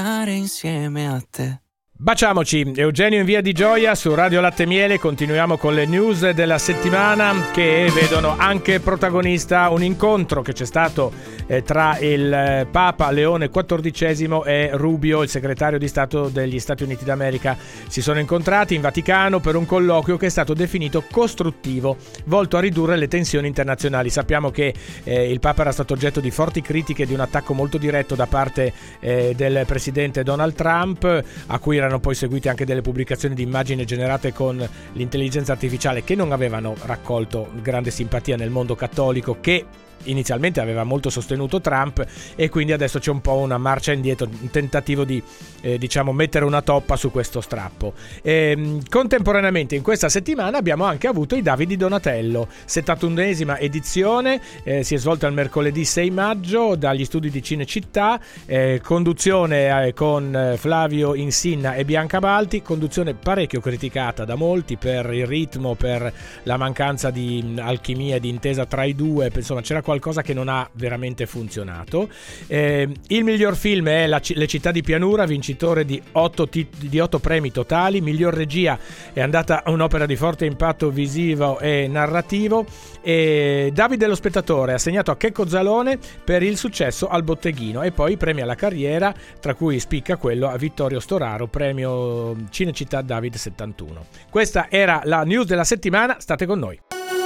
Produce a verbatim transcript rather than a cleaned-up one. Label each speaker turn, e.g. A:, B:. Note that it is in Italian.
A: insieme a te.
B: Baciamoci, Eugenio in Via di Gioia su Radio Latte Miele. Continuiamo con le news della settimana che vedono anche protagonista un incontro che c'è stato eh, tra il eh, Papa Leone quattordicesimo e Rubio, il segretario di Stato degli Stati Uniti d'America. Si sono incontrati in Vaticano per un colloquio che è stato definito costruttivo, volto a ridurre le tensioni internazionali. Sappiamo che eh, il Papa era stato oggetto di forti critiche, di un attacco molto diretto da parte eh, del presidente Donald Trump, a cui erano poi seguite anche delle pubblicazioni di immagini generate con l'intelligenza artificiale che non avevano raccolto grande simpatia nel mondo cattolico, che inizialmente aveva molto sostenuto Trump, e quindi adesso c'è un po' una marcia indietro, un tentativo di eh, diciamo mettere una toppa su questo strappo. E, contemporaneamente in questa settimana abbiamo anche avuto i David di Donatello, settantunesima edizione, eh, si è svolta il mercoledì sei maggio dagli studi di Cinecittà, eh, conduzione eh, con eh, Flavio Insinna e Bianca Balti, conduzione parecchio criticata da molti per il ritmo, per la mancanza di mh, alchimia e di intesa tra i due, insomma c'era qualcosa che non ha veramente funzionato. Eh, il miglior film è la, Le città di pianura, vincitore di otto, tit- di otto premi totali. Miglior regia è andata a un'opera di forte impatto visivo e narrativo, e Davide lo spettatore ha assegnato a Checco Zalone per il successo al Botteghino, e poi premi alla carriera, tra cui spicca quello a Vittorio Storaro, premio Cinecittà David settantuno. Questa era la news della settimana, state con noi.